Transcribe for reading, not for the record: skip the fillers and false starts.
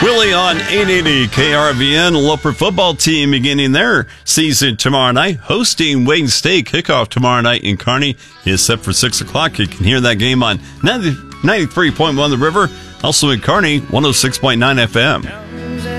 Willie on 880 KRVN. Loper football team beginning their season tomorrow night, hosting Wayne State. Kickoff tomorrow night in Kearney is set for 6 o'clock. You can hear that game on 93.1 The River, also in Kearney, 106.9 FM.